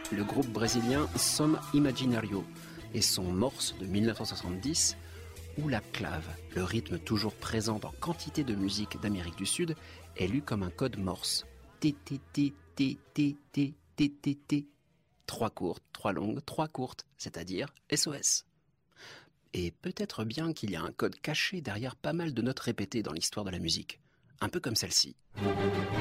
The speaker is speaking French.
le groupe brésilien Som Imaginario et son Morse de 1970, où la clave, le rythme toujours présent dans quantité de musique d'Amérique du Sud, est lu comme un code Morse. T T T T T T T T T. 3 courtes, 3 longues, 3 courtes, c'est-à-dire SOS. Et peut-être bien qu'il y a un code caché derrière pas mal de notes répétées dans l'histoire de la musique. Un peu comme celle-ci.